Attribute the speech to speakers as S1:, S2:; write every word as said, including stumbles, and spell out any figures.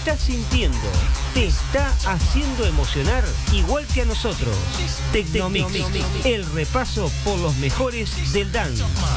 S1: estás sintiendo te está haciendo emocionar igual que a nosotros. Tecnomix, el repaso por los mejores del dance.